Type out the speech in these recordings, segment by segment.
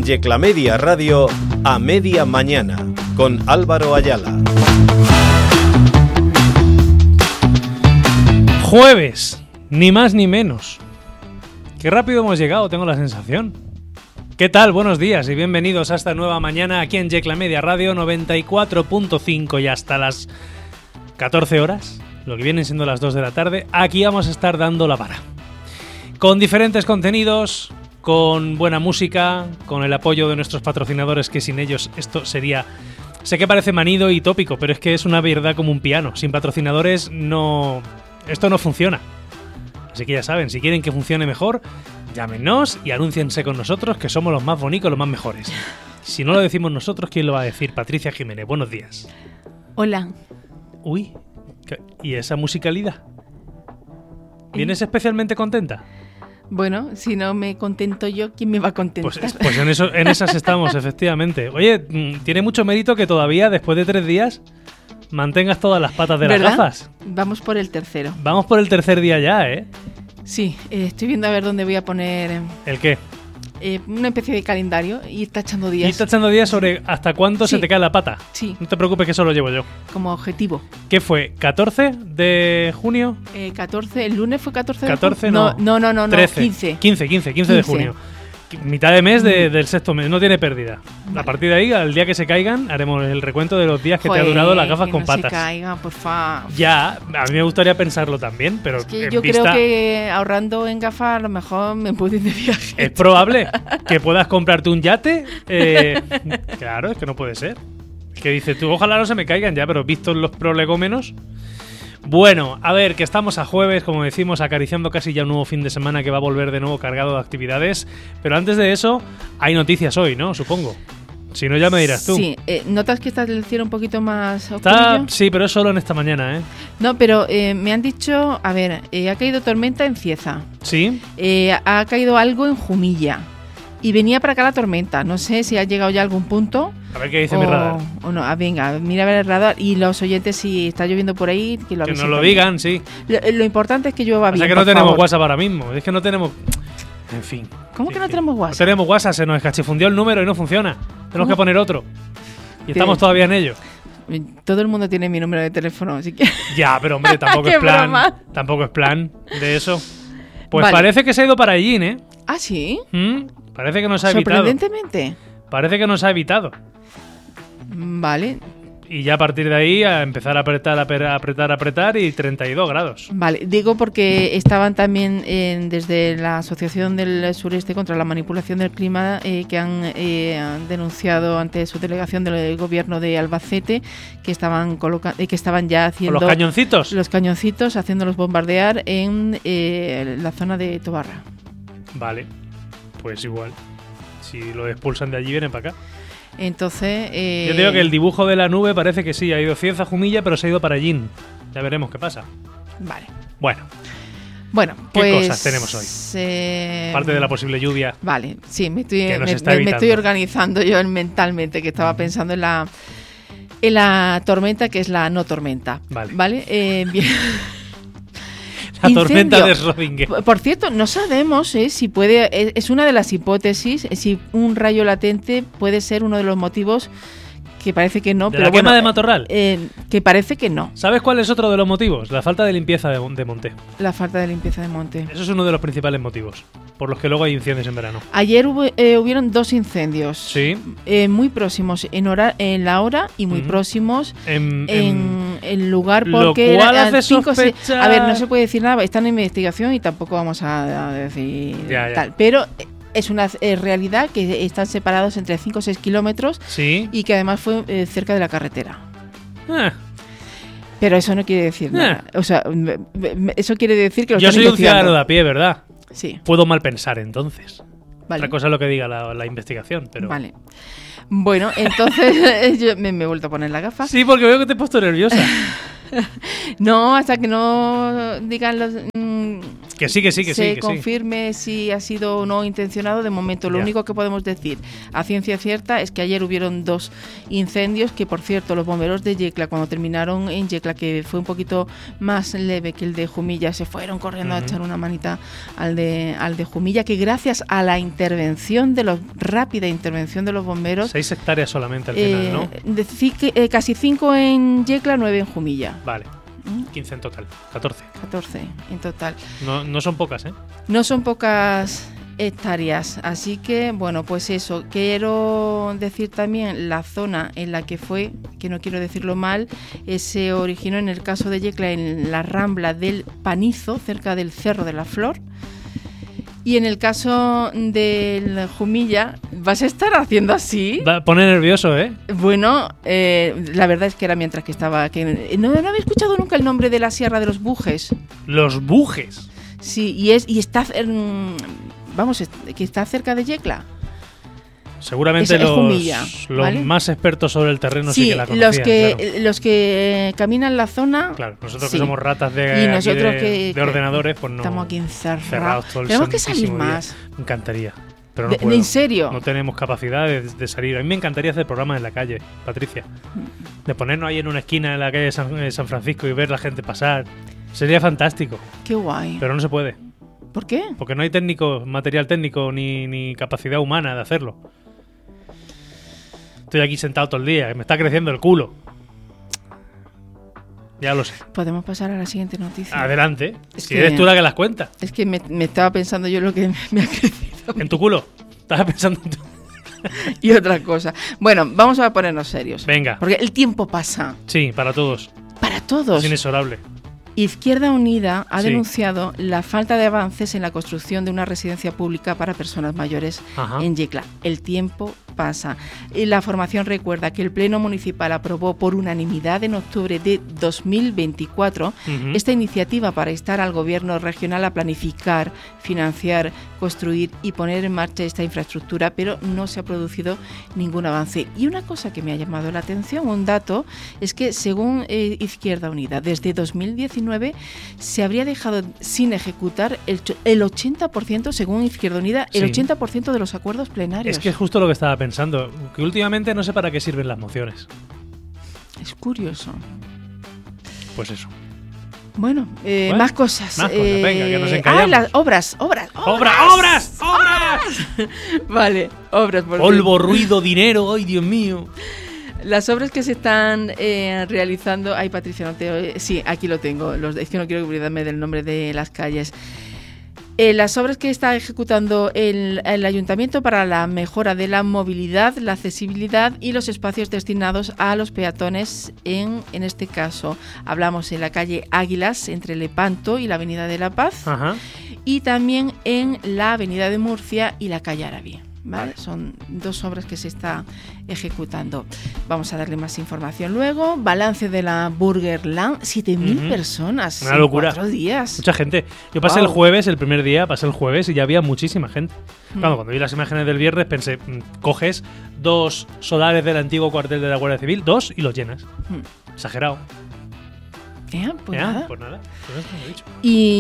En Yeclamedia Radio, A Media Mañana, con Álvaro Ayala. Jueves, ni más ni menos. Qué rápido hemos llegado, tengo la sensación. ¿Qué tal? Buenos días y bienvenidos a esta nueva mañana aquí en Yeclamedia Radio 94.5 y hasta las 14 horas, lo que vienen siendo las 2 de la tarde, aquí vamos a estar dando la vara. Con diferentes contenidos, con buena música, con el apoyo de nuestros patrocinadores, que sin ellos esto sería... Sé que parece manido y tópico, pero es que es una verdad como un piano. Sin patrocinadores esto no funciona. Así que ya saben, si quieren que funcione mejor, llámenos y anúnciense con nosotros, que somos los más bonitos, los más mejores. Si no lo decimos nosotros, ¿quién lo va a decir? Patricia Jiménez, buenos días. Hola. Uy, ¿y esa musicalidad? ¿Vienes especialmente contenta? Bueno, si no me contento yo, ¿quién me va a contentar? Pues en esas estamos, efectivamente. Oye, tiene mucho mérito que todavía, después de 3 días, mantengas todas las patas de las gafas. Vamos por el tercero. Vamos por el tercer día ya, ¿eh? Sí, estoy viendo a ver dónde voy a poner... ¿El qué? Una especie de calendario y está echando días. Y está echando días sobre hasta cuánto se te cae la pata. Sí. No te preocupes, que eso lo llevo yo. Como objetivo. ¿Qué fue? ¿14 de junio? 14, ¿el lunes fue 14 de junio? 14 no. 13. 15 de junio. Mitad de mes del sexto mes, no tiene pérdida. Vale. A partir de ahí, al día que se caigan, haremos el recuento de los días que te ha durado las gafas con patas. Que no se caigan, por favor. Ya, a mí me gustaría pensarlo también, pero es que yo creo que ahorrando en gafas a lo mejor me puedo ir de viaje. Es probable que puedas comprarte un yate. Claro, es que no puede ser. Que dices tú, ojalá no se me caigan ya, pero vistos los prolegómenos. Bueno, a ver, que estamos a jueves, como decimos, acariciando casi ya un nuevo fin de semana que va a volver de nuevo cargado de actividades. Pero antes de eso, hay noticias hoy, ¿no? Supongo. Si no, ya me dirás tú. Sí, ¿notas que está el cielo un poquito más oscuro? Sí, pero es solo en esta mañana, ¿eh? No, pero me han dicho, a ver, ha caído tormenta en Cieza. ¿Sí? Ha caído algo en Jumilla. Y venía para acá la tormenta. No sé si ha llegado ya a algún punto. A ver qué dice mi radar. O no. Venga, mira a ver el radar. Y los oyentes, si está lloviendo por ahí, que lo avisen. Que nos lo digan, sí. Lo importante es que llueva bien. O sea que no tenemos WhatsApp ahora mismo. Es que no tenemos... En fin. ¿Cómo que no tenemos WhatsApp? No tenemos WhatsApp, se nos escachifundió el número y no funciona. Tenemos que poner otro. Y estamos todavía en ello. Todo el mundo tiene mi número de teléfono, así que... Ya, pero hombre, tampoco es plan. Broma. Tampoco es plan de eso. Pues vale. Parece que se ha ido para allí, ¿eh? ¿Ah, sí? Parece que nos ha evitado. Sorprendentemente. Parece que nos ha evitado. Vale. Y ya a partir de ahí a empezar a apretar y 32 grados. Vale, digo porque estaban también desde la Asociación del Sureste contra la Manipulación del Clima que han denunciado ante su delegación del gobierno de Albacete que estaban ya haciendo... ¿Los cañoncitos? Los cañoncitos, haciéndolos bombardear en la zona de Tobarra. Vale, pues igual. Si lo expulsan de allí, vienen para acá. Entonces... Yo digo que el dibujo de la nube parece que sí, ha ido Cieza, Jumilla, pero se ha ido para allí. Ya veremos qué pasa. Vale. Bueno, pues... ¿qué cosas tenemos hoy? Parte de la posible lluvia. Vale, sí, me estoy organizando yo mentalmente, que estaba pensando en la tormenta, que es la no tormenta. Vale. Bien. La tormenta de Schrödinger. Por cierto, no sabemos si puede... Es una de las hipótesis, si un rayo latente puede ser uno de los motivos, que parece que no. ¿De la quema de matorral? Que parece que no. ¿Sabes cuál es otro de los motivos? La falta de limpieza de monte. La falta de limpieza de monte. Eso es uno de los principales motivos, por los que luego hay incendios en verano. Ayer hubieron 2 incendios. Sí. Muy próximos en la hora y muy próximos en el lugar, porque... Lo cual hace sospechar... A ver, no se puede decir nada, están en investigación y tampoco vamos a decir tal. Pero... Es una realidad que están separados entre 5 o 6 kilómetros. ¿Sí? Y que además fue cerca de la carretera. Pero eso no quiere decir nada. O sea, eso quiere decir que lo están investigando. Yo soy un ciudadano de a pie, ¿verdad? Sí. Puedo mal pensar entonces. Vale. Otra cosa es lo que diga la investigación, pero... Vale. Bueno, entonces yo me he vuelto a poner la gafa. Sí, porque veo que te he puesto nerviosa. No, hasta que no digan los... Que sí. confirme si ha sido o no intencionado. De momento, lo único que podemos decir a ciencia cierta es que ayer hubieron 2 incendios que, por cierto, los bomberos de Yecla, cuando terminaron en Yecla, que fue un poquito más leve que el de Jumilla, se fueron corriendo a echar una manita al de Jumilla, que gracias a la rápida intervención de los bomberos... 6 hectáreas solamente al final, ¿no? Casi 5 en Yecla, 9 en Jumilla. Vale. 15 en total, 14 en total. No son pocas, ¿eh? No son pocas hectáreas, así que, bueno, pues eso. Quiero decir también la zona en la que fue, que no quiero decirlo mal, se originó en el caso de Yecla en la rambla del Panizo, cerca del Cerro de la Flor. Y en el caso del Jumilla, ¿vas a estar haciendo así? Pone nervioso, ¿eh? Bueno, la verdad es que era mientras que estaba... no había escuchado nunca el nombre de la Sierra de los Bujes. ¿Los Bujes? Sí, y está... que está cerca de Yecla. Seguramente los ¿vale? más expertos sobre el terreno sí que la conocían. Los que caminan la zona... Claro, nosotros que somos ratas de ordenadores, pues no... Estamos aquí encerrados todo el Tenemos que salir más. Día. Me encantaría, pero no puedo. ¿En serio? No tenemos capacidad de salir. A mí me encantaría hacer programas en la calle, Patricia. De ponernos ahí en una esquina en la calle de San Francisco y ver la gente pasar. Sería fantástico. Qué guay. Pero no se puede. ¿Por qué? Porque no hay material técnico ni capacidad humana de hacerlo. Estoy aquí sentado todo el día, que me está creciendo el culo. Ya lo sé. Podemos pasar a la siguiente noticia. Adelante. Si eres tú la que las cuenta. Es que me estaba pensando yo lo que me ha crecido. ¿En tu culo? Estabas pensando en tu... Y otra cosa. Bueno, vamos a ponernos serios. Venga. Porque el tiempo pasa. Sí, para todos. Para todos. Es inexorable. Izquierda Unida ha denunciado la falta de avances en la construcción de una residencia pública para personas mayores en Yecla. El tiempo pasa. La formación recuerda que el Pleno Municipal aprobó por unanimidad en octubre de 2024 esta iniciativa para instar al Gobierno regional a planificar, financiar, construir y poner en marcha esta infraestructura, pero no se ha producido ningún avance. Y una cosa que me ha llamado la atención, un dato, es que según Izquierda Unida, desde 2019 se habría dejado sin ejecutar el 80%, según Izquierda Unida, el 80% de los acuerdos plenarios. Es que es justo lo que estaba pensando, que últimamente no sé para qué sirven las mociones. Es curioso. Pues eso. Bueno, más cosas. Venga, que nos encallamos. Las obras. Vale, obras. Polvo, ruido, dinero, ¡ay, Dios mío! Las obras que se están realizando... Ay, Patricia, sí, aquí lo tengo. Es que no quiero olvidarme del nombre de las calles. Las obras que está ejecutando el Ayuntamiento para la mejora de la movilidad, la accesibilidad y los espacios destinados a los peatones. En este caso, hablamos en la calle Águilas, entre Lepanto y la Avenida de la Paz. Y también en la Avenida de Murcia y la calle Arabí. ¿Vale? Son 2 obras que se está ejecutando. Vamos a darle más información luego. Balance de la Burgerland, 7.000 personas. Una locura. En 4 días. Mucha gente. Yo pasé el jueves, el primer día, y ya había muchísima gente. Claro, cuando vi las imágenes del viernes pensé, coges 2 solares del antiguo cuartel de la Guardia Civil, 2 y los llenas. Exagerado. Pues nada. Pues nada, pues eso lo he dicho.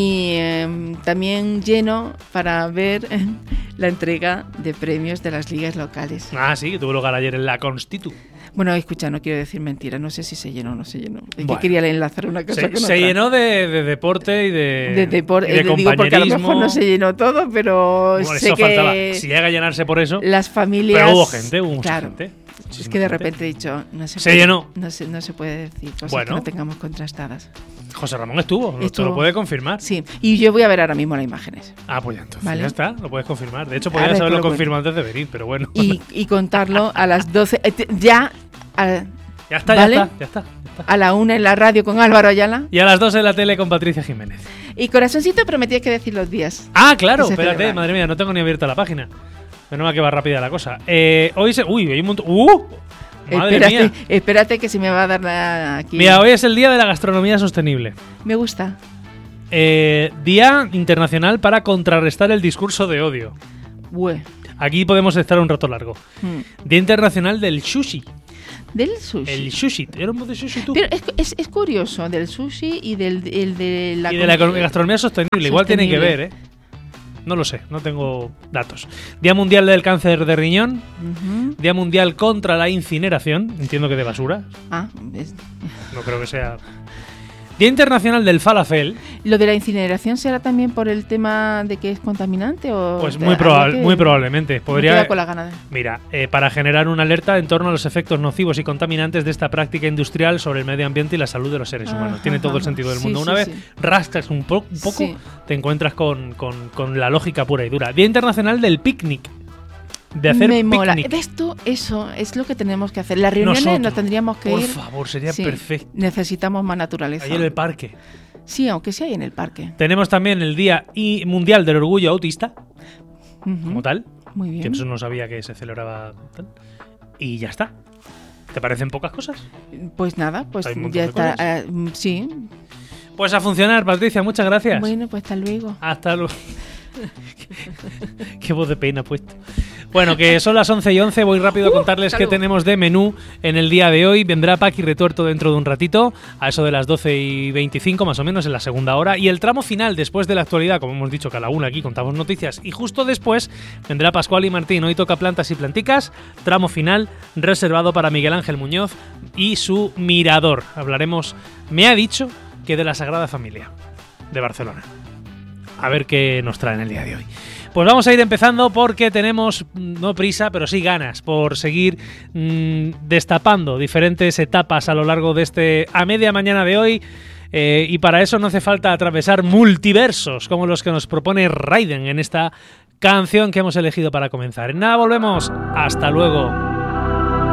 Y también lleno para ver la entrega de premios de las ligas locales. Sí, que tuvo lugar ayer en la Constitu. Bueno, escucha, no quiero decir mentiras, no sé si se llenó o no se llenó. Es que quería enlazar una cosa con otra. Se llenó de deporte y de compañerismo. Digo, porque a lo mejor no se llenó todo, pero bueno, sé eso que faltaba. Si llega a llenarse por eso. Las familias. Pero hubo mucha gente. Es que de repente he dicho, se llenó. No se puede decir cosas que no tengamos contrastadas. José Ramón estuvo, te lo puede confirmar. Sí, y yo voy a ver ahora mismo las imágenes. Pues ya entonces ya está, lo puedes confirmar. De hecho, podrías haberlo confirmado antes de venir, pero bueno. Y contarlo a las 12. Ya está, ¿vale? ya está. A la 1 en la radio con Álvaro Ayala. Y a las 2 en la tele con Patricia Jiménez. Y corazoncito, prometías que decir los días. Claro, espérate, madre mía, no tengo ni abierta la página. Menos mal que va rápida la cosa. Hoy hay un montón... Madre mía. Espérate que se me va a dar aquí. Mira, hoy es el Día de la Gastronomía Sostenible. Me gusta. Día Internacional para contrarrestar el discurso de odio. Aquí podemos estar un rato largo. Día Internacional del Sushi. Del sushi. El sushi. ¿Éramos de sushi tú? Pero es curioso, del sushi y de la gastronomía sostenible. Igual tiene que ver, ¿eh? No lo sé, no tengo datos. Día Mundial del Cáncer de Riñón. Día Mundial contra la incineración. Entiendo que de basura. No creo que sea... Día Internacional del Falafel. ¿Lo de la incineración será también por el tema de que es contaminante? Pues muy probablemente. Podría, con la gana de... Mira, para generar una alerta en torno a los efectos nocivos y contaminantes de esta práctica industrial sobre el medio ambiente y la salud de los seres humanos. Tiene todo el sentido del mundo. Una vez rascas un poco, te encuentras con la lógica pura y dura. Día Internacional del Picnic. De hacer Me mola. picnic. Esto, eso es lo que tenemos que hacer. Las reuniones nos tendríamos que ir. Por favor, sería perfecto. Necesitamos más naturaleza. Ahí en el parque. Sí, aunque sea ahí en el parque. Tenemos también el Día Mundial del Orgullo Autista, como tal. Muy bien. Que eso no sabía que se celebraba tal. Y ya está. ¿Te parecen pocas cosas? Pues nada, pues ya está. Sí. Pues a funcionar, Patricia, muchas gracias. Bueno, pues hasta luego. Hasta luego. Qué voz de pena puesto. Bueno, que son las 11:11. Voy rápido a contarles qué tenemos de menú en el día de hoy. Vendrá Paqui Retuerto dentro de un ratito, a eso de las 12:25 más o menos, en la segunda hora. Y el tramo final, después de la actualidad, como hemos dicho, que a la una aquí contamos noticias. Y justo después vendrá Pascual y Martín. Hoy toca Plantas y Planticas. Tramo final reservado para Miguel Ángel Muñoz y su Mirador. Hablaremos, me ha dicho, que de la Sagrada Familia de Barcelona. A ver qué nos traen el día de hoy. Pues vamos a ir empezando porque tenemos, no prisa, pero sí ganas por seguir destapando diferentes etapas a lo largo de este A Media Mañana de hoy. Y para eso no hace falta atravesar multiversos como los que nos propone Raiden en esta canción que hemos elegido para comenzar. En nada, volvemos. Hasta luego.